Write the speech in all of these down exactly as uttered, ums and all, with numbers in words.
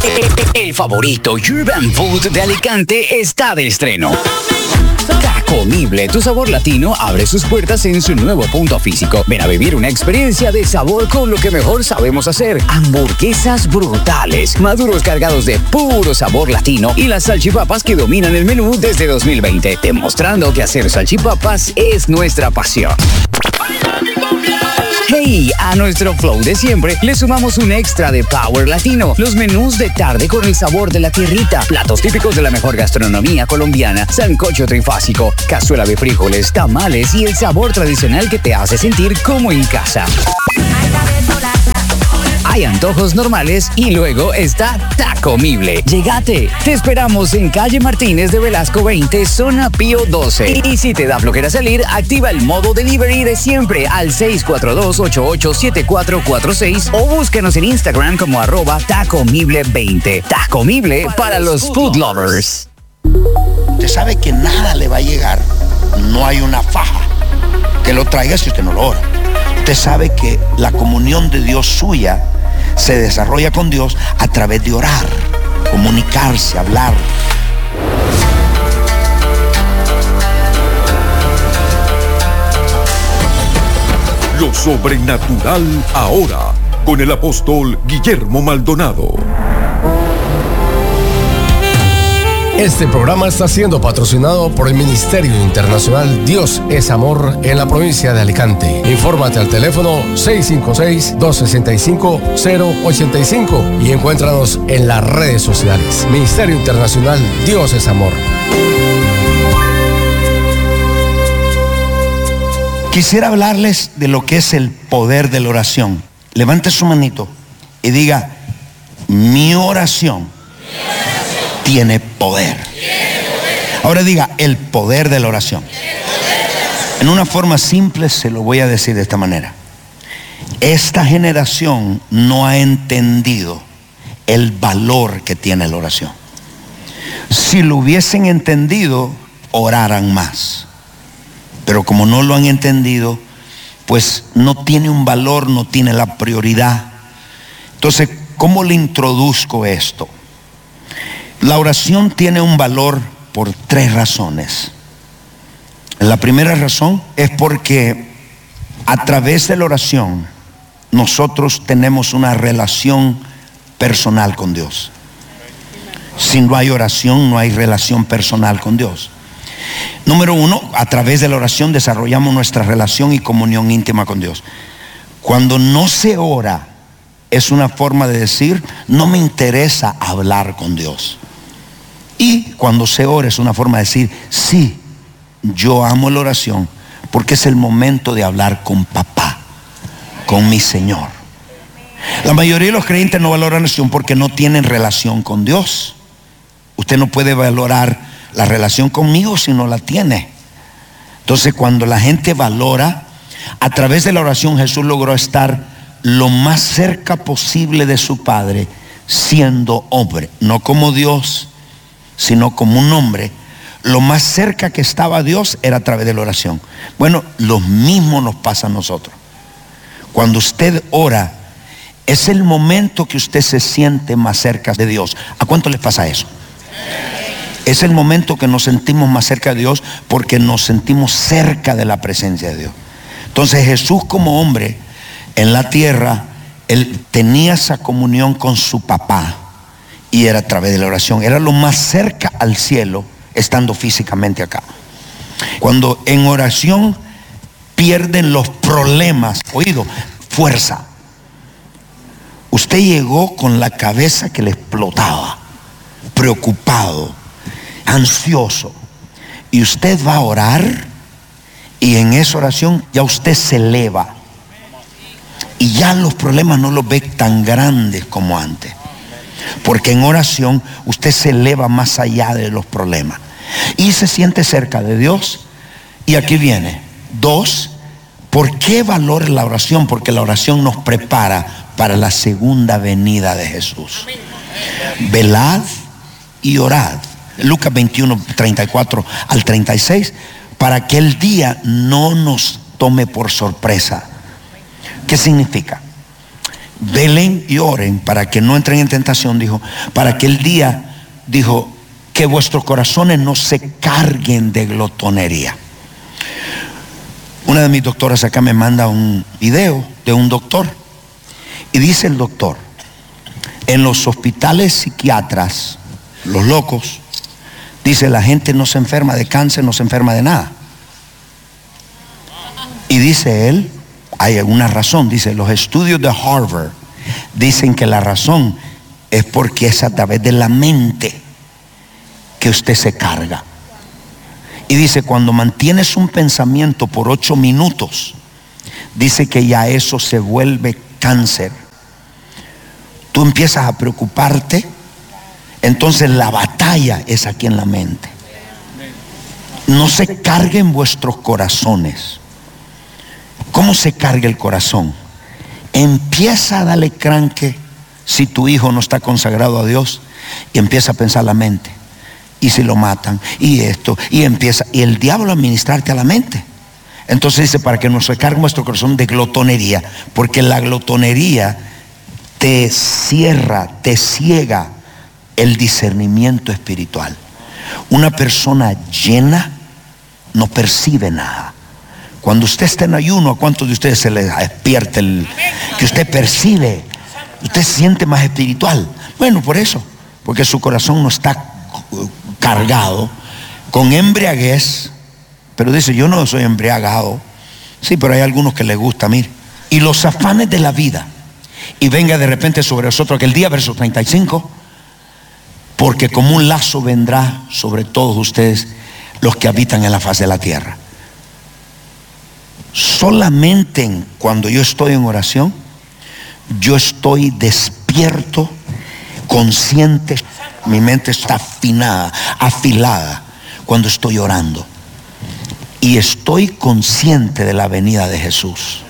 El favorito Urban Food de Alicante está de estreno. Tacomible, tu sabor latino, abre sus puertas en su nuevo punto físico. Ven a vivir una experiencia de sabor con lo que mejor sabemos hacer. Hamburguesas brutales, maduros cargados de puro sabor latino y las salchipapas que dominan el menú desde dos mil veinte, demostrando que hacer salchipapas es nuestra pasión. Hey, a nuestro flow de siempre le sumamos un extra de Power Latino. Los menús de tarde con el sabor de la tierrita, platos típicos de la mejor gastronomía colombiana, sancocho trifásico, cazuela de frijoles, tamales y el sabor tradicional que te hace sentir como en casa. Hay antojos normales y luego está Tacomible. Llegate, te esperamos en calle Martínez de Velasco veinte, zona Pío doce. Y si te da flojera salir, activa el modo delivery de siempre al seis cuatro dos, ocho ocho siete cuatro cuatro seis o búscanos en Instagram como arroba Tacomible veinte. Tacomible para los food lovers. Usted sabe que nada le va a llegar, no hay una faja que lo traiga si usted no lo ora. Usted sabe que la comunión de Dios suya se desarrolla con Dios a través de orar, comunicarse, hablar. Lo sobrenatural ahora, con el apóstol Guillermo Maldonado. Este programa está siendo patrocinado por el Ministerio Internacional Dios es Amor en la provincia de Alicante. Infórmate al teléfono seis cinco seis, dos seis cinco, cero ocho cinco y encuéntranos en las redes sociales. Ministerio Internacional Dios es Amor. Quisiera hablarles de lo que es el poder de la oración. Levante su manito y diga: mi oración tiene poder. Ahora diga: el poder de la oración. En una forma simple se lo voy a decir de esta manera: esta generación no ha entendido el valor que tiene la oración. Si lo hubiesen entendido, oraran más. Pero como no lo han entendido, pues no tiene un valor, no tiene la prioridad. Entonces, ¿cómo le introduzco esto? La oración tiene un valor por tres razones. La primera razón es porque a través de la oración nosotros tenemos una relación personal con Dios. Si no hay oración, no hay relación personal con Dios. Número uno, a través de la oración desarrollamos nuestra relación y comunión íntima con Dios. Cuando no se ora, es una forma de decir: no me interesa hablar con Dios. Y cuando se ora es una forma de decir: sí, yo amo la oración porque es el momento de hablar con papá, con mi Señor. La mayoría de los creyentes no valoran la oración porque no tienen relación con Dios. Usted no puede valorar la relación conmigo si no la tiene. Entonces, cuando la gente valora, a través de la oración Jesús logró estar lo más cerca posible de su Padre, siendo hombre, no como Dios, sino como un hombre. Lo más cerca que estaba Dios era a través de la oración. Bueno, lo mismo nos pasa a nosotros. Cuando usted ora, es el momento que usted se siente más cerca de Dios. ¿A cuánto les pasa eso? Es el momento que nos sentimos más cerca de Dios porque nos sentimos cerca de la presencia de Dios. Entonces Jesús, como hombre en la tierra, él tenía esa comunión con su papá y era a través de la oración. Era lo más cerca al cielo estando físicamente acá. Cuando en oración pierden los problemas, oído, fuerza. Usted llegó con la cabeza que le explotaba, preocupado, ansioso, y usted va a orar y en esa oración ya usted se eleva y ya los problemas no los ve tan grandes como antes, porque en oración usted se eleva más allá de los problemas y se siente cerca de Dios. Y aquí viene dos: ¿por qué valora la oración? Porque la oración nos prepara para la segunda venida de Jesús. Velad y orad. Lucas veintiuno, treinta y cuatro al treinta y seis, para que el día no nos tome por sorpresa. ¿Qué significa? velen y oren para que no entren en tentación, dijo, para que el día, dijo, que vuestros corazones no se carguen de glotonería. Una de mis doctoras acá me manda un video de un doctor y dice el doctor: en los hospitales psiquiatras, los locos, dice, la gente no se enferma de cáncer, no se enferma de nada. Y dice él, hay una razón, dice, los estudios de Harvard dicen que la razón es porque es a través de la mente que usted se carga. Y dice, cuando mantienes un pensamiento por ocho minutos, dice que ya eso se vuelve cáncer. Tú empiezas a preocuparte, entonces la batalla es aquí en la mente. No se carguen vuestros corazones. ¿Cómo se carga el corazón? Empieza a darle cranque si tu hijo no está consagrado a Dios, y empieza a pensar la mente. Y si lo matan, y esto, y empieza, y el diablo a ministrarte a la mente. Entonces dice, para que no se cargue nuestro corazón de glotonería, porque la glotonería te cierra, te ciega el discernimiento espiritual. Una persona llena no percibe nada. Cuando usted está en ayuno, ¿a cuántos de ustedes se les despierta el que usted percibe? Usted se siente más espiritual. Bueno, por eso, porque su corazón no está cargado con embriaguez. Pero dice, yo no soy embriagado. Sí, pero hay algunos que les gusta, mire. Y los afanes de la vida, y venga de repente sobre nosotros aquel día, verso treinta y cinco, porque como un lazo vendrá sobre todos ustedes los que habitan en la faz de la tierra. Solamente cuando yo estoy en oración, yo estoy despierto, consciente, mi mente está afinada, afilada cuando estoy orando. Y estoy consciente de la venida de Jesús.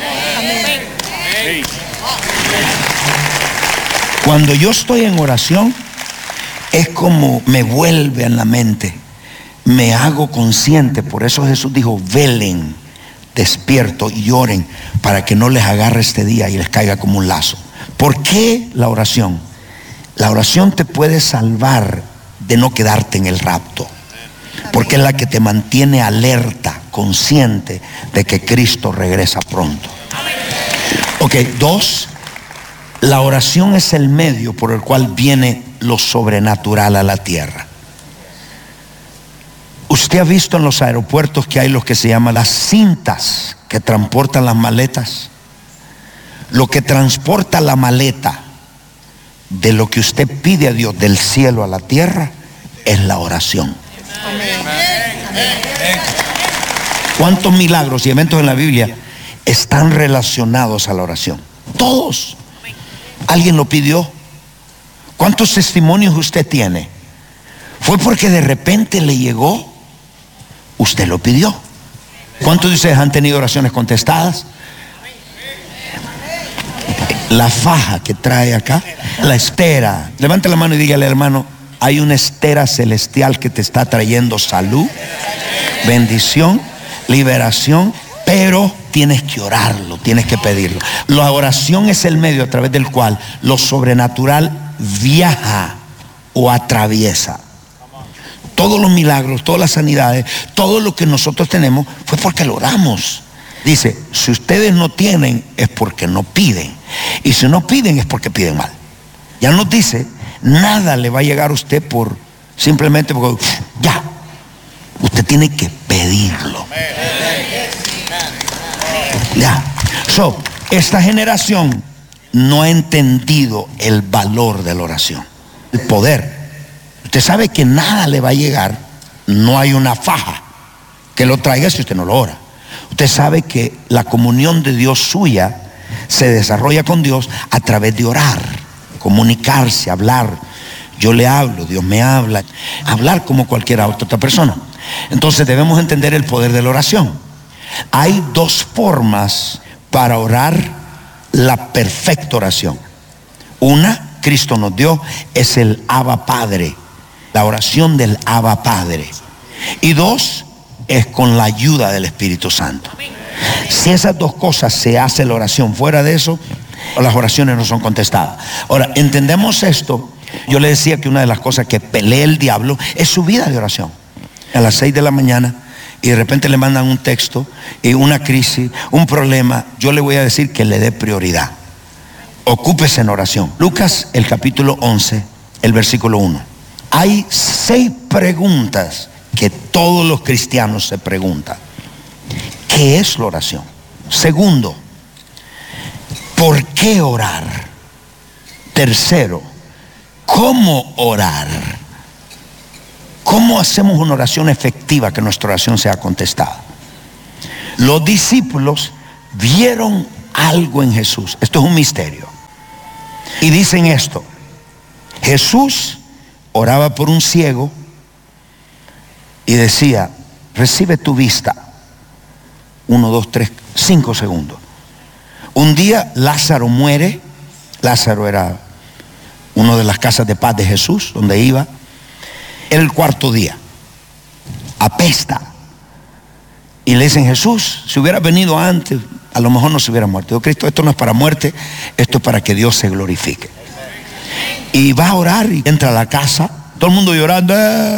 Cuando yo estoy en oración, es como me vuelve en la mente, me hago consciente. Por eso Jesús dijo, velen, despierto y oren, para que no les agarre este día y les caiga como un lazo. ¿Por qué la oración? La oración te puede salvar de no quedarte en el rapto, porque es la que te mantiene alerta, consciente de que Cristo regresa pronto. Ok, dos, la oración es el medio por el cual viene lo sobrenatural a la tierra. Usted ha visto en los aeropuertos que hay lo que se llaman las cintas que transportan las maletas. Lo que transporta la maleta de lo que usted pide a Dios del cielo a la tierra es la oración. ¿Cuántos milagros y eventos en la Biblia están relacionados a la oración? Todos. ¿Alguien lo pidió? ¿Cuántos testimonios usted tiene? ¿Fue porque de repente le llegó? Usted lo pidió. ¿Cuántos de ustedes han tenido oraciones contestadas? La faja que trae acá, la estera. Levante la mano y dígale, hermano, hay una estera celestial que te está trayendo salud, bendición, liberación, pero tienes que orarlo, tienes que pedirlo. La oración es el medio a través del cual lo sobrenatural viaja o atraviesa. Todos los milagros, todas las sanidades, todo lo que nosotros tenemos fue porque lo oramos. Dice, si ustedes no tienen es porque no piden, y si no piden es porque piden mal. Ya nos dice, nada le va a llegar a usted por simplemente porque ya, usted tiene que pedirlo. Ya. So, esta generación no ha entendido el valor de la oración, el poder. Usted sabe que nada le va a llegar, no hay una faja que lo traiga si usted no lo ora. Usted sabe que la comunión de Dios suya se desarrolla con Dios a través de orar, comunicarse, hablar. Yo le hablo, Dios me habla, hablar como cualquier otra persona. Entonces debemos entender el poder de la oración. Hay dos formas para orar la perfecta oración. Una, Cristo nos dio, es el Abba Padre, la oración del Abba Padre. Y dos, es con la ayuda del Espíritu Santo. Si esas dos cosas se hace la oración, fuera de eso, o las oraciones no son contestadas. Ahora, entendemos esto. Yo le decía que una de las cosas que pelea el diablo es su vida de oración. A las seis de la mañana y de repente le mandan un texto y una crisis, un problema. Yo le voy a decir que le dé prioridad. Ocúpese en oración. Lucas, el capítulo once, el versículo uno. Hay seis preguntas que todos los cristianos se preguntan. ¿Qué es la oración? Segundo, ¿por qué orar? Tercero, ¿cómo orar? ¿Cómo hacemos una oración efectiva, que nuestra oración sea contestada? Los discípulos vieron algo en Jesús. Esto es un misterio. Y dicen esto: Jesús oraba por un ciego y decía, recibe tu vista. Uno, dos, tres, cinco segundos. Un día Lázaro muere. Lázaro era uno de las casas de paz de Jesús, donde iba. Era el cuarto día. Apesta. Y le dicen, Jesús, si hubiera venido antes, a lo mejor no se hubiera muerto. Yo, Cristo, esto no es para muerte, esto es para que Dios se glorifique. Y va a orar y entra a la casa, todo el mundo llorando.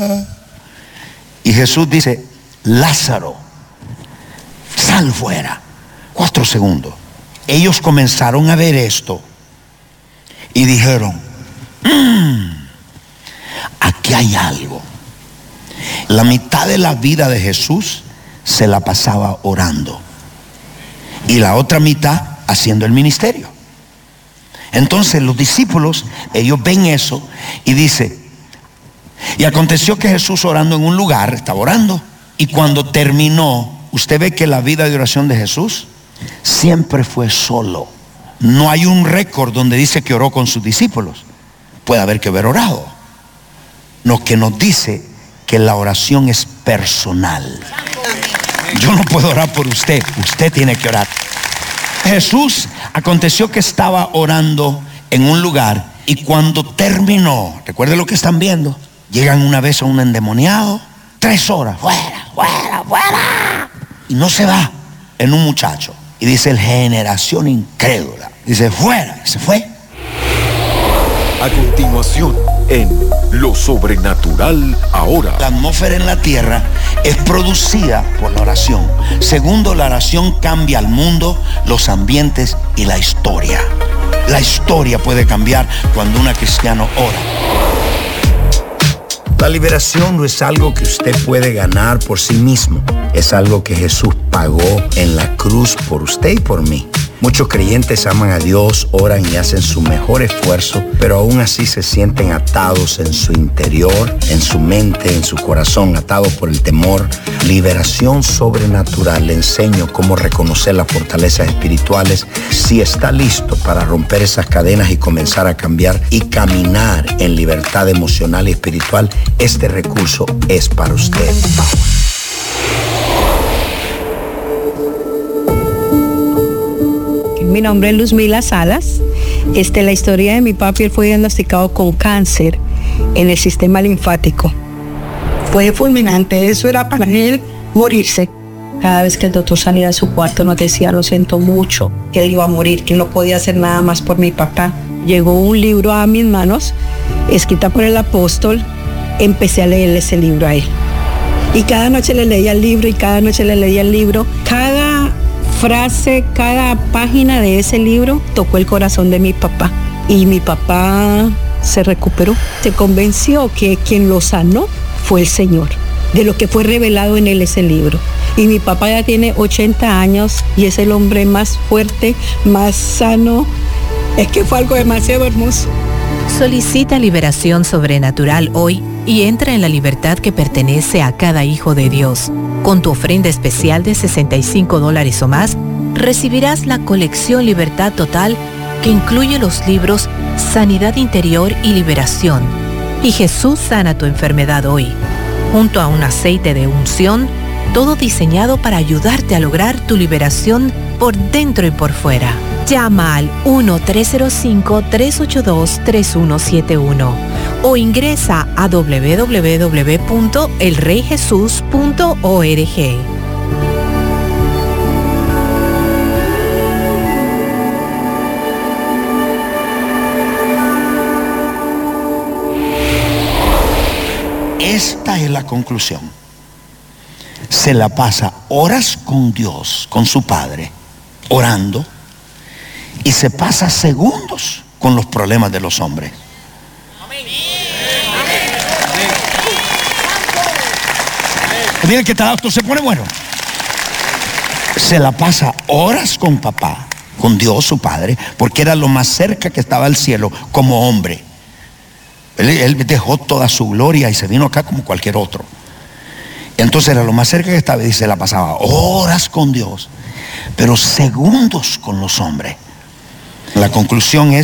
Y Jesús dice, Lázaro, sal fuera. Cuatro segundos. Ellos comenzaron a ver esto y dijeron, mmm, aquí hay algo. La mitad de la vida de Jesús se la pasaba orando y la otra mitad haciendo el ministerio. Entonces los discípulos, ellos ven eso y dice, y aconteció que Jesús orando en un lugar, estaba orando, y cuando terminó, usted ve que la vida de oración de Jesús siempre fue solo. No hay un récord donde dice que oró con sus discípulos. Puede haber que haber orado. Lo que nos dice que la oración es personal. Yo no puedo orar por usted, usted tiene que orar. Jesús, aconteció que estaba orando en un lugar y cuando terminó, recuerde lo que están viendo, llegan una vez a un endemoniado, tres horas, fuera, fuera, fuera, y no se va, en un muchacho. Y dice, el generación incrédula, dice, fuera, y se fue. A continuación, en Lo Sobrenatural Ahora. La atmósfera en la tierra es producida por la oración. Segundo, la oración cambia el mundo, los ambientes y la historia. La historia puede cambiar cuando un cristiano ora. La liberación no es algo que usted puede ganar por sí mismo. Es algo que Jesús pagó en la cruz por usted y por mí. Muchos creyentes aman a Dios, oran y hacen su mejor esfuerzo, pero aún así se sienten atados en su interior, en su mente, en su corazón, atados por el temor. Liberación sobrenatural. Le enseño cómo reconocer las fortalezas espirituales. Si está listo para romper esas cadenas y comenzar a cambiar y caminar en libertad emocional y espiritual, este recurso es para usted. Mi nombre es Luzmila Salas. Este, la historia de mi papi, él fue diagnosticado con cáncer en el sistema linfático. Fue fulminante, eso era para él morirse. Cada vez que el doctor salía de su cuarto nos decía, lo siento mucho, que él iba a morir, que él no podía hacer nada más por mi papá. Llegó un libro a mis manos, escrita por el apóstol, empecé a leer ese libro a él. Y cada noche le leía el libro y cada noche le leía el libro. Cada frase, cada página de ese libro tocó el corazón de mi papá. Y mi papá se recuperó. Se convenció que quien lo sanó fue el Señor, de lo que fue revelado en él ese libro. Y mi papá ya tiene ochenta años y es el hombre más fuerte, más sano. Es que fue algo demasiado hermoso. Solicita liberación sobrenatural hoy y entra en la libertad que pertenece a cada hijo de Dios. Con tu ofrenda especial de sesenta y cinco dólares o más, recibirás la colección Libertad Total que incluye los libros Sanidad Interior y Liberación y Jesús sana tu enfermedad hoy, junto a un aceite de unción, todo diseñado para ayudarte a lograr tu liberación por dentro y por fuera. Llama al uno tres cero cinco, tres ocho dos, tres uno siete uno o ingresa a doble u doble u doble u punto el rey jesús punto org. esta es la conclusión. Se la pasa horas con Dios, con su Padre, orando, y se pasa segundos con los problemas de los hombres. Mira que tal auto se pone bueno. Se la pasa horas con papá, con Dios su Padre, porque era lo más cerca que estaba al cielo como hombre. Él, él dejó toda su gloria y se vino acá como cualquier otro. Entonces era lo más cerca que estaba y se la pasaba horas con Dios, pero segundos con los hombres. La conclusión es